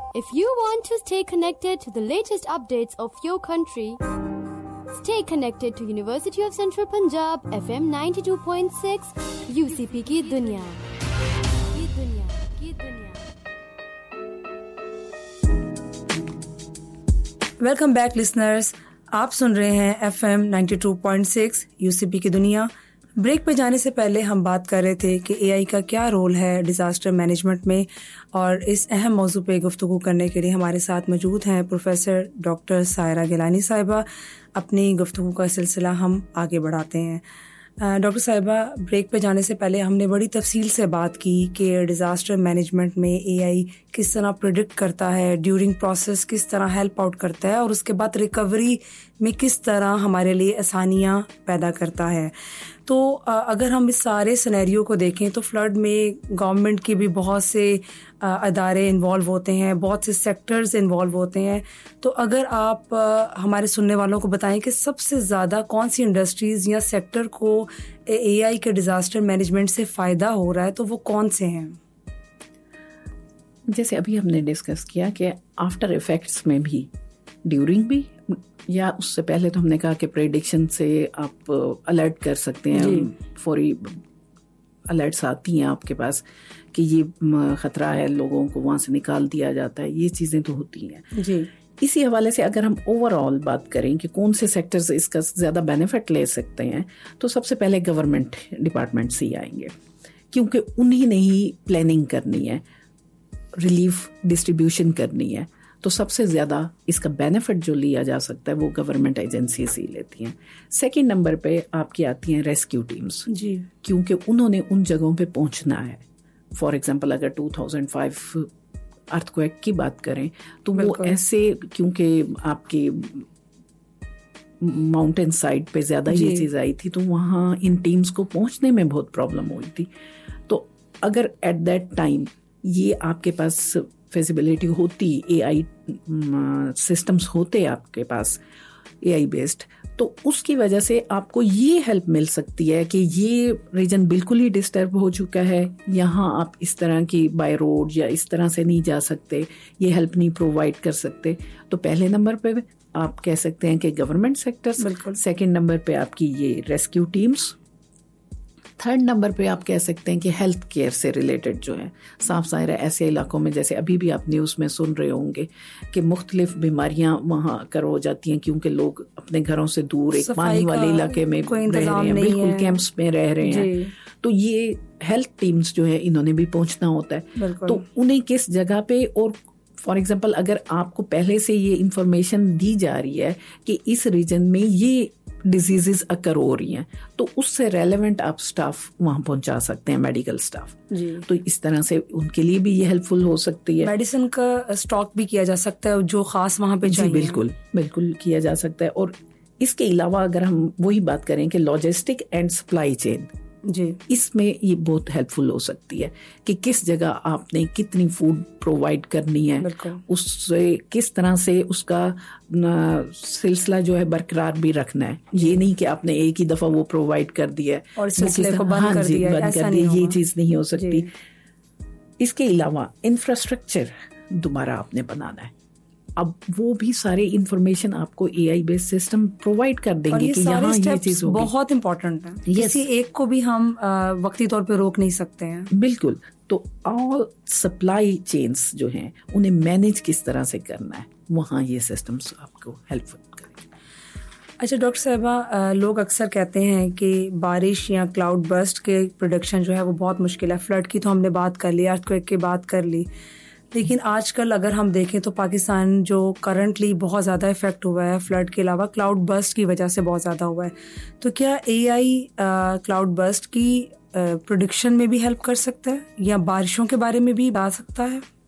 If you want to stay connected to the latest updates of your country, stay connected to University of Central Punjab FM 92.6 UCP की दुनिया की दुनिया। Welcome back listeners, आप सुन रहे हैं FM 92.6 UCP की दुनिया। ब्रेक पे जाने से पहले हम बात कर रहे थे कि AI का क्या रोल है डिज़ास्टर मैनेजमेंट में, और इस अहम मौजू पे गुफ्तगू करने के लिए हमारे साथ मौजूद हैं प्रोफेसर डॉक्टर सायरा गिलानी साहिबा। अपनी गुफ्तगू का सिलसिला हम आगे बढ़ाते हैं। डॉक्टर साहिबा, ब्रेक पे जाने से पहले हमने बड़ी तफसील से बात की कि डिज़ास्टर मैनेजमेंट में AI किस तरह प्रेडिक्ट करता है, ड्यूरिंग प्रोसेस किस तरह हेल्प आउट करता है, और उसके बाद रिकवरी में किस तरह हमारे लिए आसानियाँ पैदा करता है। तो अगर हम इस सारे सिनेरियो को देखें तो फ्लड में गवर्नमेंट के भी बहुत से अदारे इन्वॉल्व होते हैं, बहुत से सेक्टर्स इन्वॉल्व होते हैं। तो अगर आप हमारे सुनने वालों को बताएं कि सबसे ज़्यादा कौन सी इंडस्ट्रीज़ या सेक्टर को AI के डिज़ास्टर मैनेजमेंट से फ़ायदा हो रहा है, तो वो कौन से हैं? जैसे अभी हमने डिस्कस किया कि आफ्टर इफेक्ट्स में भी, ड्यूरिंग भी, या उससे पहले तो हमने कहा कि प्रेडिक्शन से आप अलर्ट कर सकते हैं, फौरी अलर्ट्स आती हैं आपके पास कि ये ख़तरा है, लोगों को वहाँ से निकाल दिया जाता है, ये चीज़ें तो होती हैं जी। इसी हवाले से अगर हम ओवरऑल बात करें कि कौन से सेक्टर्स इसका ज़्यादा बेनिफिट ले सकते हैं, तो सबसे पहले गवर्नमेंट डिपार्टमेंट से ही आएंगे, क्योंकि उन्हीं ने ही प्लानिंग करनी है, रिलीफ डिस्ट्रीब्यूशन करनी है। तो सबसे ज़्यादा इसका बेनिफिट जो लिया जा सकता है वो गवर्नमेंट एजेंसीज ही लेती हैं। सेकंड नंबर पे आपकी आती हैं रेस्क्यू टीम्स जी, क्योंकि उन्होंने उन जगहों पे पहुंचना है। फॉर एग्जांपल अगर 2005 अर्थक्वेक की बात करें तो वो ऐसे, क्योंकि आपके माउंटेन साइड पे ज़्यादा ये चीज़ आई थी, तो वहाँ इन टीम्स को पहुँचने में बहुत प्रॉब्लम हुई थी। तो अगर एट दैट टाइम ये आपके पास फिजिबिलिटी होती, AI सिस्टम्स होते आपके पास AI बेस्ड, तो उसकी वजह से आपको ये हेल्प मिल सकती है कि ये रीजन बिल्कुल ही डिस्टर्ब हो चुका है, यहाँ आप इस तरह की बाय रोड या इस तरह से नहीं जा सकते, ये हेल्प नहीं प्रोवाइड कर सकते। तो पहले नंबर पे आप कह सकते हैं कि गवर्नमेंट सेक्टर्स, सेकेंड नंबर पे आपकी ये रेस्क्यू टीम्स, थर्ड नंबर पे आप कह सकते हैं कि हेल्थ केयर से रिलेटेड जो है, साफ ज़ाहिर है ऐसे इलाकों में, जैसे अभी भी आप न्यूज़ में सुन रहे होंगे कि मुख्तलिफ बीमारियां वहाँ कर हो जाती हैं, क्योंकि लोग अपने घरों से दूर एक पानी वाले इलाके में रह रहे हैं, बिल्कुल कैंप्स में रह रहे हैं। तो ये हेल्थ टीम्स जो है इन्होंने भी पहुँचना होता है, तो उन्हें किस जगह पे, और फॉर एग्जाम्पल अगर आपको पहले से ये इंफॉर्मेशन दी जा रही है कि इस रीजन में ये डिजीजेस अकर हो रही हैं, तो उससे रेलेवेंट आप स्टाफ वहाँ पहुँचा सकते हैं, मेडिकल स्टाफ जी। तो इस तरह से उनके लिए भी ये हेल्पफुल हो सकती है। मेडिसिन का स्टॉक भी किया जा सकता है जो खास वहाँ पे चाहिए, बिल्कुल बिल्कुल किया जा सकता है। और इसके अलावा अगर हम वही बात करें कि लॉजिस्टिक एंड सप्लाई चेन जी, इसमें ये बहुत हेल्पफुल हो सकती है कि किस जगह आपने कितनी फूड प्रोवाइड करनी है, उससे किस तरह से उसका सिलसिला जो है बरकरार भी रखना है। ये नहीं कि आपने एक ही दफा वो प्रोवाइड कर दिया है और सिलसिले को बंद कर दिया, ये चीज नहीं हो सकती। इसके अलावा इंफ्रास्ट्रक्चर दोबारा आपने बनाना है, अब वो भी सारे इंफॉर्मेशन आपको AI बेस्ड सिस्टम प्रोवाइड कर देंगे कि यहाँ ये चीज होगी। बहुत इंपॉर्टेंट है, किसी एक को भी हम वक्ती तौर पे रोक नहीं सकते हैं। बिल्कुल। तो ऑल सप्लाई चेन्स जो हैं उन्हें मैनेज किस तरह से करना है, वहाँ ये सिस्टम्स आपको हेल्पफुल करेंगे। अच्छा डॉक्टर साहिबा, लोग अक्सर कहते हैं कि बारिश या क्लाउड बर्स्ट के प्रोडक्शन जो है वो बहुत मुश्किल है। फ्लड की तो हमने बात कर ली, अर्थक्वेक की बात कर ली, लेकिन आजकल अगर हम देखें तो पाकिस्तान जो करंटली बहुत ज़्यादा इफेक्ट हुआ है फ्लड के अलावा क्लाउड बर्स्ट की वजह से बहुत ज़्यादा हुआ है। तो क्या AI क्लाउड बर्स्ट की प्रेडिक्शन में भी हेल्प कर सकता है या बारिशों के बारे में भी बता सकता है?